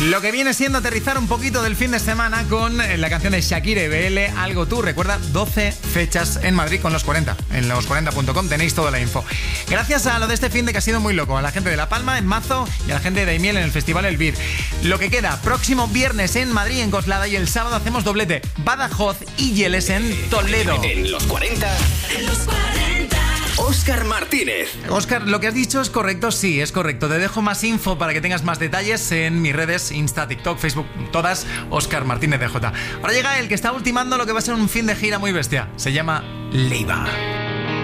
Lo que viene siendo aterrizar un poquito del fin de semana con la canción de Shakira y BL, Algo Tú. Recuerda, 12 fechas en Madrid con los 40. En los40.com tenéis toda la info. Gracias a lo de este fin de que ha sido muy loco, a la gente de La Palma en Mazo y a la gente de Daimiel en el Festival El Bid. Lo que queda, próximo viernes en Madrid, en Coslada, y el sábado hacemos doblete, Badajoz y Yeles en Toledo. En los 40. En los 40. Óscar Martínez. Óscar, lo que has dicho es correcto, sí, es correcto. Te dejo más info para que tengas más detalles en mis redes, Insta, TikTok, Facebook, todas, Óscar Martínez DJ. Ahora llega el que está ultimando lo que va a ser un fin de gira muy bestia. Se llama Leiva.